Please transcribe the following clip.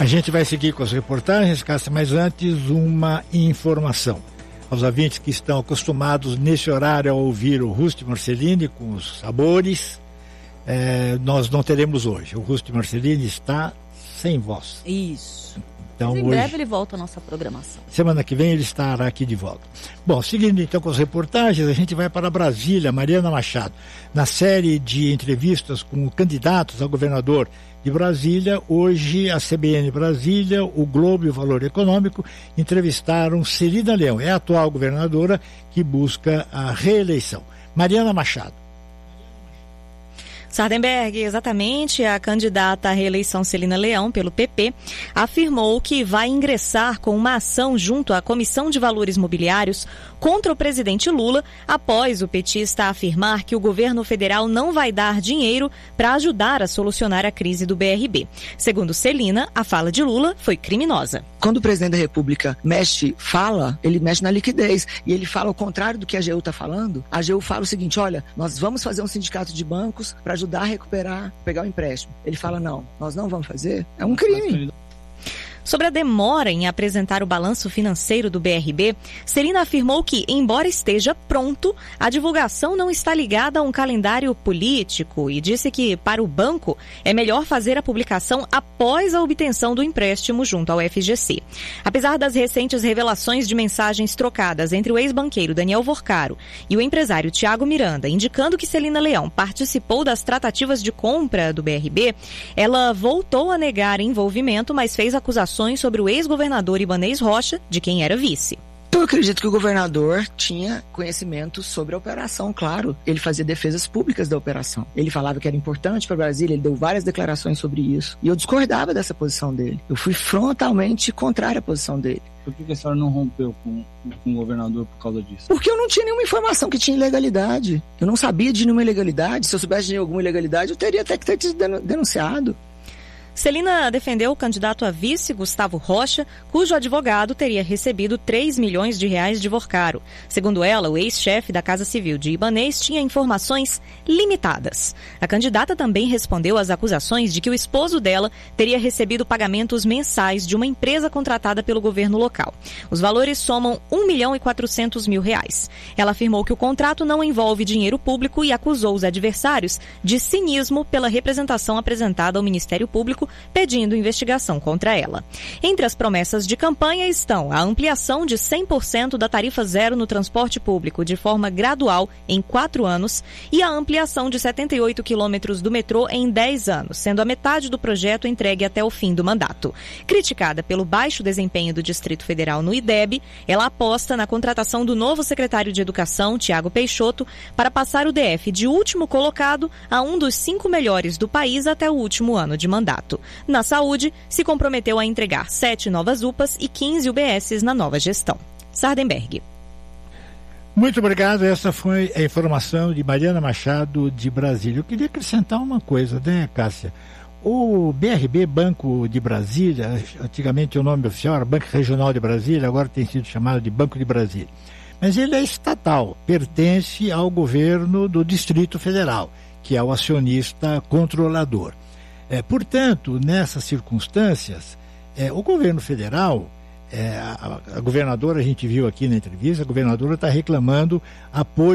A gente vai seguir com as reportagens, Cássia, mas antes uma informação. Aos ouvintes que estão acostumados nesse horário a ouvir o Rusti Marcellini com os sabores, nós não teremos hoje. O Rusti Marcellini está sem voz. Isso. Então, mas em breve ele volta à nossa programação. Semana que vem ele estará aqui de volta. Bom, seguindo então com as reportagens, a gente vai para Brasília. Mariana Machado, na série de entrevistas com candidatos a governador de Brasília, hoje a CBN Brasília, o Globo e o Valor Econômico entrevistaram Celina Leão, é a atual governadora que busca a reeleição. Mariana Machado. Sardenberg, exatamente, a candidata à reeleição Celina Leão, pelo PP, afirmou que vai ingressar com uma ação junto à Comissão de Valores Mobiliários contra o presidente Lula, após o petista afirmar que o governo federal não vai dar dinheiro para ajudar a solucionar a crise do BRB. Segundo Celina, a fala de Lula foi criminosa. Quando o presidente da República fala, ele mexe na liquidez. E ele fala o contrário do que a AGU está falando. A AGU fala o seguinte: olha, nós vamos fazer um sindicato de bancos para ajudar a recuperar, pegar o empréstimo. Ele fala, não, nós não vamos fazer. É um crime. Sobre a demora em apresentar o balanço financeiro do BRB, Celina afirmou que, embora esteja pronto, a divulgação não está ligada a um calendário político e disse que, para o banco, é melhor fazer a publicação após a obtenção do empréstimo junto ao FGC. Apesar das recentes revelações de mensagens trocadas entre o ex-banqueiro Daniel Vorcaro e o empresário Tiago Miranda, indicando que Celina Leão participou das tratativas de compra do BRB, ela voltou a negar envolvimento, mas fez acusações sobre o ex-governador Ibanez Rocha, de quem era vice. Eu acredito que o governador tinha conhecimento sobre a operação, claro. Ele fazia defesas públicas da operação. Ele falava que era importante para Brasília, ele deu várias declarações sobre isso. E eu discordava dessa posição dele. Eu fui frontalmente contrário à posição dele. Por que a senhora não rompeu com o governador por causa disso? Porque eu não tinha nenhuma informação que tinha ilegalidade. Eu não sabia de nenhuma ilegalidade. Se eu soubesse de alguma ilegalidade, eu teria até que ter denunciado. Celina defendeu o candidato a vice, Gustavo Rocha, cujo advogado teria recebido 3 milhões de reais de Vorcaro. Segundo ela, o ex-chefe da Casa Civil de Ibanez tinha informações limitadas. A candidata também respondeu às acusações de que o esposo dela teria recebido pagamentos mensais de uma empresa contratada pelo governo local. Os valores somam R$1.400.000. Ela afirmou que o contrato não envolve dinheiro público e acusou os adversários de cinismo pela representação apresentada ao Ministério Público, pedindo investigação contra ela. Entre as promessas de campanha estão a ampliação de 100% da tarifa zero no transporte público de forma gradual em 4 anos e a ampliação de 78 quilômetros do metrô em 10 anos, sendo a metade do projeto entregue até o fim do mandato. Criticada pelo baixo desempenho do Distrito Federal no IDEB, ela aposta na contratação do novo secretário de Educação, Tiago Peixoto, para passar o DF de último colocado a um dos 5 melhores do país até o último ano de mandato. Na saúde, se comprometeu a entregar 7 novas UPAs e 15 UBSs na nova gestão. Sardenberg. Muito obrigado. Essa foi a informação de Mariana Machado, de Brasília. Eu queria acrescentar uma coisa, né, Cássia? O BRB, Banco de Brasília, antigamente o nome oficial era Banco Regional de Brasília, agora tem sido chamado de Banco de Brasília. Mas ele é estatal, pertence ao governo do Distrito Federal, que é o acionista controlador. Portanto, nessas circunstâncias, o governo federal, a governadora, a gente viu aqui na entrevista, a governadora está reclamando apoio